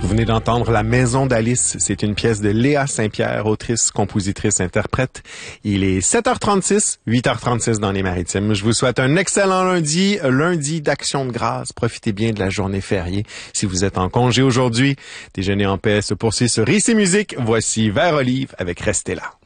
Vous venez d'entendre La Maison d'Alice. C'est une pièce de Léa Saint-Pierre, autrice, compositrice, interprète. Il est 7h36, 8h36 dans les Maritimes. Je vous souhaite un excellent lundi d'Action de grâce. Profitez bien de la journée fériée. Si vous êtes en congé aujourd'hui, Déjeuner en paix se poursuit sur Ici Musique. Voici Vert Olive avec Restez là.